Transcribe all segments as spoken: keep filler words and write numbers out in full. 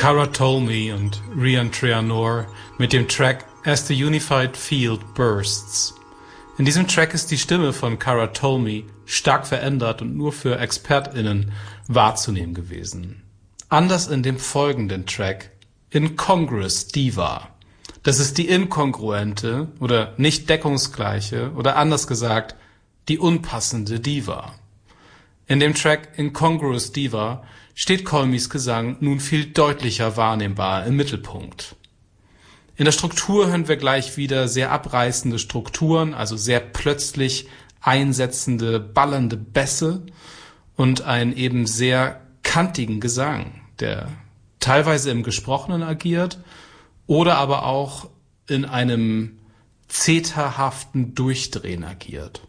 Cara Tolmie und Rian Treanor mit dem Track As the Unified Field Bursts. In diesem Track ist die Stimme von Cara Tolmie stark verändert und nur für ExpertInnen wahrzunehmen gewesen. Anders in dem folgenden Track, Incongruous Diva. Das ist die inkongruente oder nicht deckungsgleiche oder anders gesagt, die unpassende Diva. In dem Track Incongruous Diva steht Colmies Gesang nun viel deutlicher wahrnehmbar im Mittelpunkt. In der Struktur hören wir gleich wieder sehr abreißende Strukturen, also sehr plötzlich einsetzende, ballernde Bässe und einen eben sehr kantigen Gesang, der teilweise im Gesprochenen agiert oder aber auch in einem zeterhaften Durchdrehen agiert.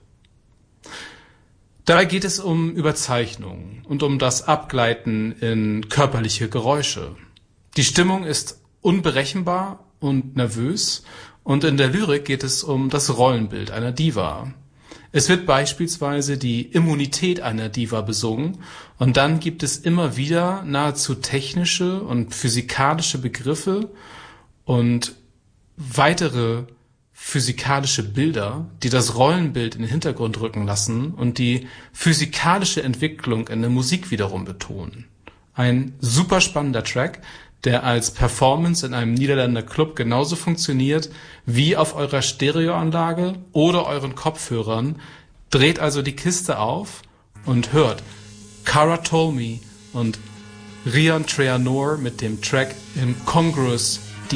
Dabei geht es um Überzeichnung und um das Abgleiten in körperliche Geräusche. Die Stimmung ist unberechenbar und nervös und in der Lyrik geht es um das Rollenbild einer Diva. Es wird beispielsweise die Immunität einer Diva besungen und dann gibt es immer wieder nahezu technische und physikalische Begriffe und weitere physikalische Bilder, die das Rollenbild in den Hintergrund rücken lassen und die physikalische Entwicklung in der Musik wiederum betonen. Ein super spannender Track, der als Performance in einem Niederländer Club genauso funktioniert wie auf eurer Stereoanlage oder euren Kopfhörern. Dreht also die Kiste auf und hört Cara Tolmie und Rian Treanor mit dem Track Incongruous